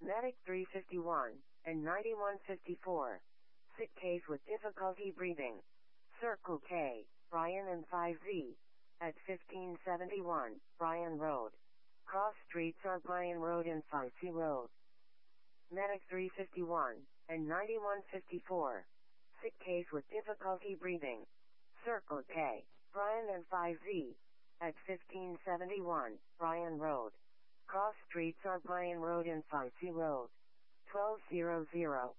Medic 351 and 9154. Sick case with difficulty breathing. Circle K, Bryan and 5Z. At 1571, Bryan Road. Cross streets are Bryan Road and 5Z Road. Medic 351 and 9154. Sick case with difficulty breathing. Circle K, Bryan and 5Z. At 1571, Bryan Road. Cross streets are Bryan Road and 5Z Road. 1200.